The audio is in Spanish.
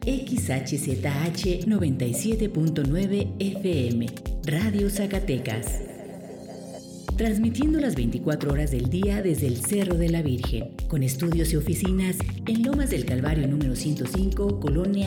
XHZH 97.9 FM, Radio Zacatecas. Transmitiendo las 24 horas del día desde el Cerro de la Virgen, con estudios y oficinas en Lomas del Calvario número 105, Colonia